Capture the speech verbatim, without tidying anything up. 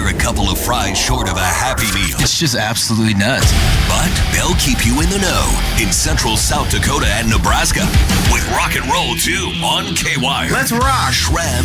they're a couple of fries short of a Happy Meal. It's just absolutely nuts. But they'll keep you in the know in Central South Dakota and Nebraska with Rock and Roll two on K Y R. Let's rock. Shram